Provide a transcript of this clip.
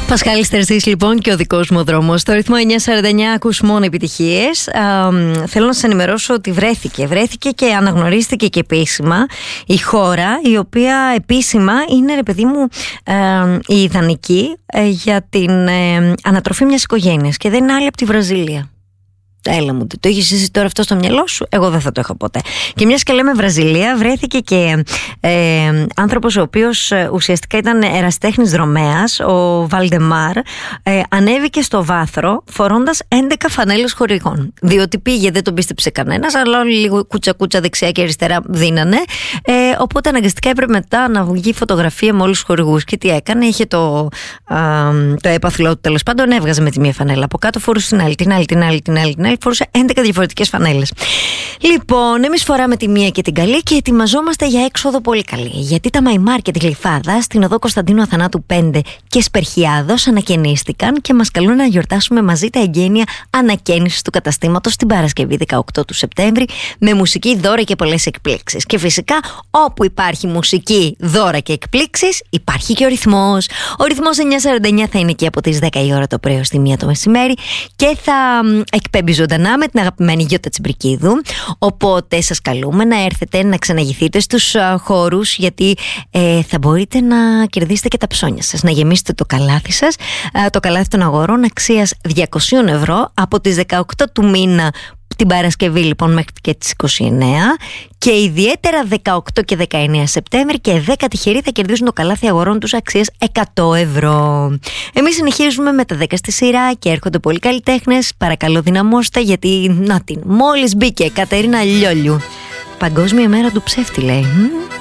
Πασχάλης Τερζής λοιπόν και ο δικός μου δρόμος. Στο ρυθμό 949 ακούς μόνο επιτυχίες. Θέλω να σας ενημερώσω ότι βρέθηκε και αναγνωρίστηκε και επίσημα η χώρα η οποία επίσημα είναι, ρε παιδί μου, η ιδανική για την ανατροφή μιας οικογένειας και δεν είναι άλλη από τη Βραζιλία. Έλα μου, το έχεις εσύ τώρα αυτό στο μυαλό σου? Εγώ δεν θα το έχω ποτέ. Και μιας και λέμε Βραζιλία, βρέθηκε και άνθρωπος ο οποίος ουσιαστικά ήταν ερασιτέχνης δρομέας, ο Βαλντεμάρ, ανέβηκε στο βάθρο φορώντας 11 φανέλες χορηγών. Διότι πήγε, δεν τον πίστεψε κανένας, αλλά όλοι λίγο κούτσα δεξιά και αριστερά δίνανε. Οπότε αναγκαστικά έπρεπε μετά να βγει φωτογραφία με όλους τους χορηγούς. Και τι έκανε? Είχε το έπαθλό του, τέλος πάντων, έβγαζε με τη μία φανέλα. Από κάτω φορούσε την άλλη. Φορούσε 11 διαφορετικές φανέλες. Λοιπόν, εμείς φοράμε τη μία και την καλή και ετοιμαζόμαστε για έξοδο πολύ καλή. Γιατί τα My Market Γλυφάδα στην οδό Κωνσταντίνου Αθανάτου 5 και Σπερχιάδος ανακαινίστηκαν και μας καλούν να γιορτάσουμε μαζί τα εγγένεια ανακαίνισης του καταστήματος την Παρασκευή 18 του Σεπτέμβρη με μουσική, δώρα και πολλές εκπλήξεις. Και φυσικά, όπου υπάρχει μουσική, δώρα και εκπλήξεις, υπάρχει και ο ρυθμός. Ο ρυθμός 949 θα είναι εκεί από τις 10 η ώρα το πρωί ως τη 1 το μεσημέρι και θα εκπέμπει ζωντανά με την αγαπημένη Γιώτα Τσιμπρικίδου. Οπότε σας καλούμε να έρθετε να ξεναγηθείτε στους χώρους, γιατί θα μπορείτε να κερδίσετε και τα ψώνια σας, να γεμίσετε το καλάθι σας, το καλάθι των αγορών αξίας 200 ευρώ από τις 18 του μήνα την Παρασκευή λοιπόν μέχρι και τις 29 και ιδιαίτερα 18 και 19 Σεπτέμβρη και 10 τυχεροί θα κερδίσουν το καλάθι αγορών τους αξίας 100 ευρώ. Εμείς συνεχίζουμε με τα 10 στη σειρά και έρχονται πολλοί καλλιτέχνες. Παρακαλώ δυναμώστε, γιατί μόλις μπήκε Κατερίνα Λιόλιου. Παγκόσμια μέρα του ψεύτη λέει.